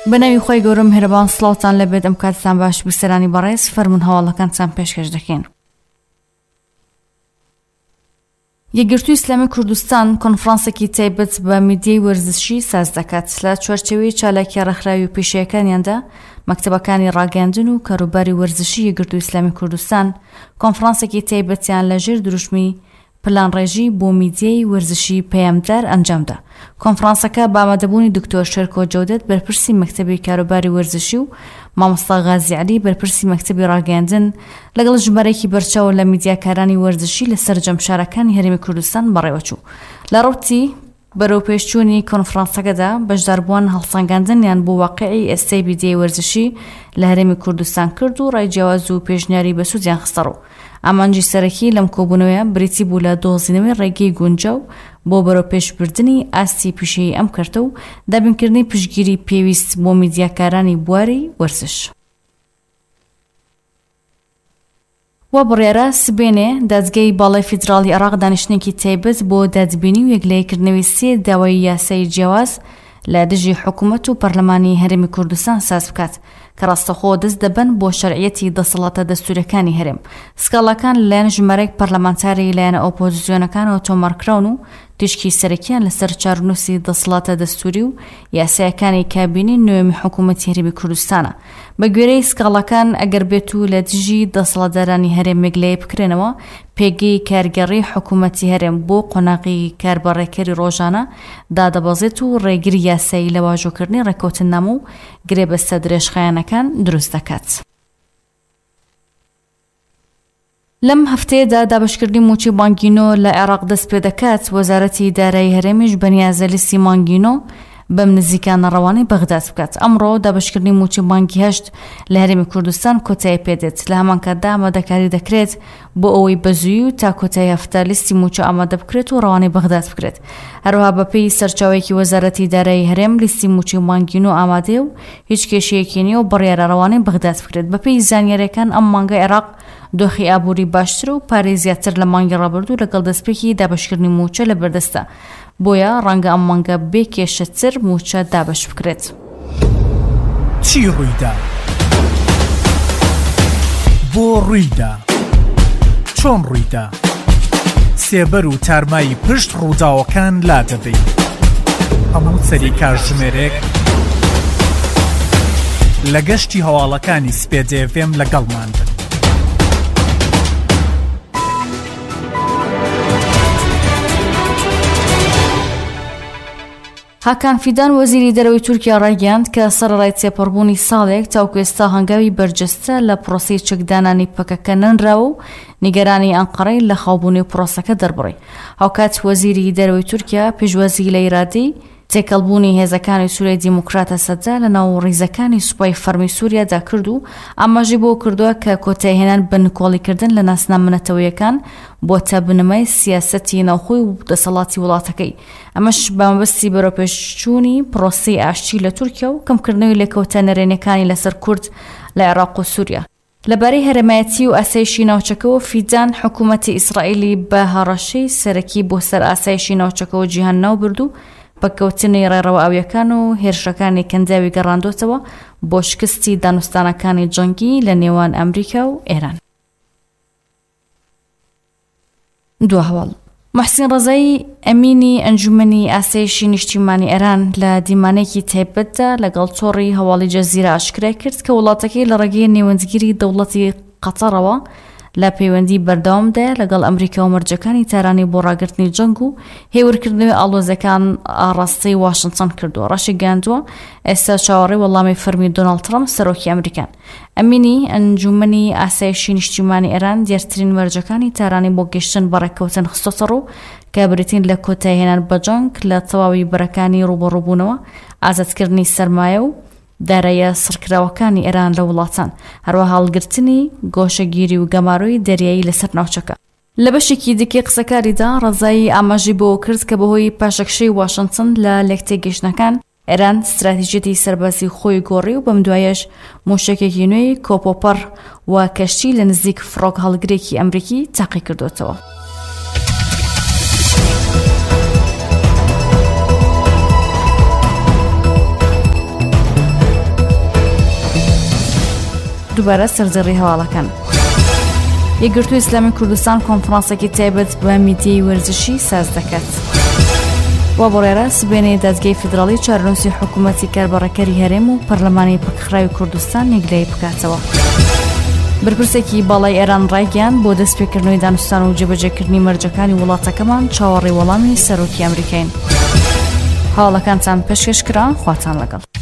بناوی خوای گەورە میهرەبان سڵاوتان لەبێت ئەم کاتتان باش بیسەرانی بەڕێز فەرمون هەواڵەکانتان پێشکەش دەکەین. یەکگرتووی ئیسلامی کوردستان کۆنفرانسێکی تایبەت بە میدیای وەرزشی ساز دەکات. لە چوارچێوەی چالاکی ڕێکخراوی و پیشەیەکانیاندا مەکتەبەکانی ڕاگەاندن و کاروباری وەرزشی یەکگرتووی ئیسلامی کوردستان کۆنفرانسێکی تایبەتیان لەژێر دروشمی پلان ڕێژی بۆ میدیای وەرزشی پەیامدار ئەنجامدا. کۆنفرانسەکە بە ئامادەبوونی دکتۆر شێرکۆ جەودەت بەرپرسی مەکتەبی کاروباری وەرزشی و مامۆستا غازی عەلی بەرپرسی مەکتەبی ڕاگەاندن لەگەڵ ژمارەیەکی بەرچاو لە میدیاکارانی وەرزشی لە سەرجەم شارەکانی هەرێمی کوردستان بەڕێوەچوو. لە ڕووتی بەرەو پێشچوونی کۆنفرانسەکەدا بەشداربووان هەڵسەنگاندنیان بۆ واقعی ئێستای میدیای وەرزشی لە هەرێمی کوردستان کرد و ڕایجیاواز و پێشنیاری بەسوودیان خستەڕوو. ئامانجی سەرەکی لەم کۆبوونەوەیە بریتی بوو لە دۆزینەوەی ڕێگەی گونجاو بۆ بەرەو پێشبردننی ئاستی پیشەیی ئەم کردە و دابینکردنی پشتگیری پێویست بۆ میدیاکارانی بواری وەرزش. وە بڕیارە سبێنێ دادگای باڵای فیدراڵی عێراق دانیشتنێکی تایبەت بۆ دادبینی و یەکلایەکردنەوەی سێ داوای یاسایی جیاواز لە دژی حکوومەت و پەرلەمانی هەرێمی کوردستان ساز بکات کە ڕاستەخۆ دەست دەبەن بۆ شەرعیەتی دەسەڵاتە دەستوورەکانی هەرێم. سکاڵاکان لەلایەن ژمارەیەک پەرلەمانتاری لایەنە ئۆپۆزیسیۆنەکانەوە تۆمارکراون و تشکی سەرەکیان لەسەر چارنووسی دەسەڵاتە دەستووری و یاسایەکانی کابینی نوێمی حکوومەتی هەرێمی کوردستانە. بە گوێرەی سکاڵاکان ئەگەر بێت و لە دژی دەسەڵاتدارانی هەرێمێک لای بکرێنەوە پێگەی کارگەڕی حکوومەتی هەرێم بۆ قۆناغی کاربەڕێکەری ڕۆژانە دادەبەزێت و ڕێگری یاسایی لە واژۆکردنی ڕێکەوتنامە و گرێبەستە درێژخایەنەکان دروست دەکات. لەم هەفتەیەدا دابشکردنی موچی مانگینۆ لە عێراق دەست پێ دەکات. وەزارەتی دارایی هەرێمیش بەنیازە لیستی مانگینۆ بەم نزیکانە ڕەوانەی بەغداد بکات. ئەمڕۆ دابشکردنی موچی مانگی هەشت لە هەرێمی کوردستان کۆتایی پێدێت. لە هەمان کاتدا ئامادەکاری دەکرێت بۆ ئەوەی بەزووی و تا کۆتایی هەفتە لیستی موچە ئامادە بکرێت و ڕەوانەی بەغداد بکرێت. هەروەها بەپێی سەرچاوەیەکی وەزارەتی دارایی هەرێم لیستی موچی مانگینۆ ئامادەیە و هیچ کێشەیەکی نییە و بڕیارە ڕەوانەی بەغداد بکرێت. بەپێی زانیاریەکان ئەم مانگە عێراق دۆخی ئابووری باشتر و پارەی زیاتر لە مانگی ڕابردوو لەگەڵ دەستپێکی دابشکردنی موچە لە بەردەستە. بۆیە ڕەنگە ئەم مانگە بێ کێشەتر موچە دابش بکرێت. چی ڕوویدا؟ بۆ ڕوویدا؟ چۆن ڕوویدا؟ سێبەر و تارمایی پشت ڕووداوەکان لا دەبێت. هەموو سەری کاتژمێرێک لە گەشتی هەواڵەکانی سپێدێڤێم لەگەڵمان بن. هاکان فیدان وەزیری دەرەوەی تورکیا ڕایگەاند کە سەرەڕای تێپەڕبوونی ساڵێک تاوکو ئێستا هەنگاوی بەرجەستە لە پرۆسەی چەکدانانی پەکەکە نەنراوە و نیگەرانی ئەنقەرەی لە خاوبوونی پرۆسەکە دەربڕی. هاوکات وەزیری دەرەوەی تورکیا پێشوازی لە ئیرادی تێکەڵبوونی هێزەکانی سووریای دیموکراتە سەددا لە ناو ڕیزەکانی سوپای فەرمی سووریادا کرد و ئاماژی بۆ کردووە کە کۆتایهێنان بنکۆڵیکردن لە ناسنامەتەوەیەکان بۆ تا بنەمای سیاسەتی ناوخۆی و دەسەڵاتی وڵاتەکەی. ئەمەش بەمەبەستی بەرەوپێشچوونی پرۆسەی ئاشتی لە تورکیا و کەمکردنەوەی لێکەوتە نەرێنیەکانی لەسەر کورد لە عێراق و سووریا. لەبارەی هەرێمایەتی و ئاسایشی ناوچەکەەوە فیدان حکوومەتی ئیسرائیلی بە هەڕەشەی سەرەکی بۆ سەر ئاسایشی ناوچەکەەوە جیهان ناو برد و بەکەوتنی ڕێڕەوە ئاویەکان و هێرشەکانی کەنداوی گەڕاندۆتەوە بۆ شکستی دانوستانەکانی جەنگی لە نێوان ئەمریکا و ئێران. دو هەواڵ محسین ڕەزایی ئەمینی ئەنجومەنی ئاسایشی نیشتیمانی ئێران لە دیمانێکی تایبەتدا لەگەڵ تۆڕی هەواڵی جەزیرە ئاشکرا کرد کە وڵاتەکەی لە ڕێگەی نێوەندگیری دەوڵەتی قەتەرەوە لە پەیوەندی بەردەوامدا لەگەڵ ئەمریکا و مەرجەکانی تارانی بۆ ڕاگررتنی جەنگ و هێورکردنەوەی ئاڵۆزەکان ئاڕاستەی واشنگتن کردووە. ڕەشی گاندووە ئێستا چاوەڕێی وەڵامی فەرمی دۆناڵد ترەمپ سەرۆکی ئەمریکان. ئەمینی ئەنجومەنی ئاسایشی نیشتیمانی ئێران دیارترین مەرجەکانی تارانی بۆ گەشتن بەڕێکەوتن خستۆتە ڕوو کە بریتین لە کۆتایهێنان بە جەنگ لە تەواوی بەرەکانی ڕوبەڕووبوونەوە، ئازادکردنی سەرمایە و دارایە سڕکراوەکانی ئێران لە وڵاتان، هەروە هەڵگرتنی گۆشەگیری و گەماروی دەریایی لەسەر ناوچەکە. لە بەشێکی دیکەی قسەکاریدا ڕەزایی ئاماژی بۆ کرد کە بەهۆی پاشەکشەی واشنگتن لە لەکتێگەشتنەکان ئێران استراتیژیەتی سەربازی خۆی گۆڕی و بەم دوایەش موشکێکی نوێی کۆپۆپەر و کەشتی لە نزیک فڕۆک هەڵگرێکی ئەمریکی تاقی کردوتەوە. دووبارە سەرزێڕی هەواڵەکان. یەکگرتووی ئیسلامی کوردستان کۆنفرانسێکی تایبەت بە میدیای وەرزشی ساز دەکات. وا بۆڕێرە سبێنەی دادگای فیدراڵی چارەنووسی حکوومەتی کاربڕەکەری هەرێم و پەرلەمانی پەکخراوی کوردستان نیگلەی بکاتەوە. بەرپرسێکی باڵای ئێران ڕایگەیاند بۆ دەستپێکردنەوەی دانوستان و جێبەجێکردنی مەرجەکانی وڵاتەکەمان چاوەڕێی وەڵامی سەرۆکی ئەمریکین. هەواڵەکانتان پێشکەشکران، خواتان لەگەڵ.